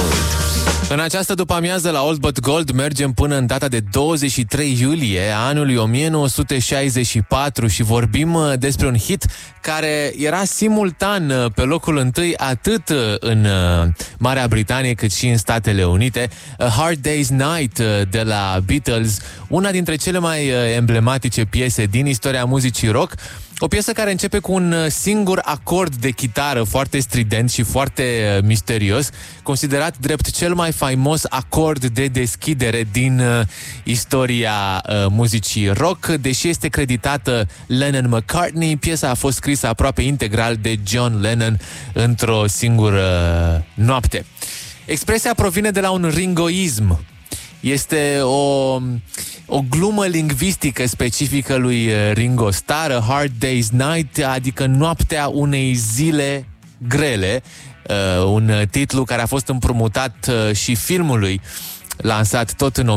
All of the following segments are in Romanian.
Gold. În această după-amiază la Old But Gold mergem până în data de 23 iulie anului 1964 și vorbim despre un hit care era simultan pe locul întâi atât în Marea Britanie cât și în Statele Unite. A Hard Day's Night de la Beatles, una dintre cele mai emblematice piese din istoria muzicii rock. O piesă care începe cu un singur acord de chitară foarte strident și foarte misterios, considerat drept cel mai faimos acord de deschidere din istoria muzicii rock. Deși este creditată Lennon-McCartney, piesa a fost scrisă aproape integral de John Lennon într-o singură noapte. Expresia provine de la un ringoism. Este o glumă lingvistică specifică lui Ringo Starr, A Hard Day's Night, adică noaptea unei zile grele, un titlu care a fost împrumutat și filmului lansat tot în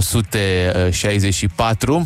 1964.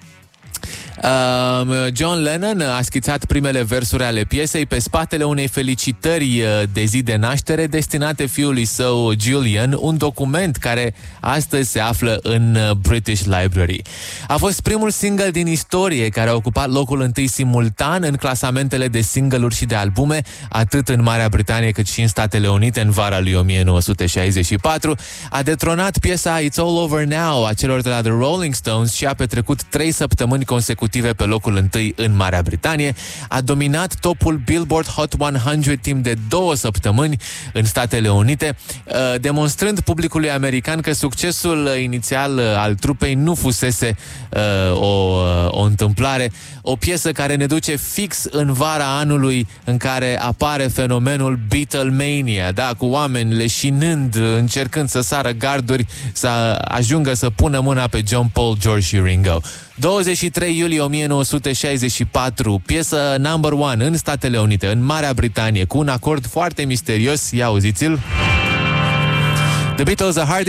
John Lennon a schițat primele versuri ale piesei pe spatele unei felicitări de zi de naștere destinate fiului său Julian, un document care astăzi se află în British Library. A fost primul single din istorie care a ocupat locul întâi simultan în clasamentele de single-uri și de albume, atât în Marea Britanie cât și în Statele Unite în vara lui 1964. A detronat piesa It's All Over Now a celor de la The Rolling Stones și a petrecut 3 săptămâni consecutive pe locul întâi în Marea Britanie. A dominat topul Billboard Hot 100 timp de 2 săptămâni în Statele Unite, demonstrând publicului american că succesul inițial al trupei nu fusese o întâmplare. O piesă care ne duce fix în vara anului în care apare fenomenul Beatlemania, da, cu oameni leșinând, încercând să sară garduri, să ajungă să pună mâna pe John, Paul, George și Ringo. 23 iulie 1964, piesă number 1 în Statele Unite, în Marea Britanie, cu un acord foarte misterios. Ia auziți-l! The Beatles, A Hard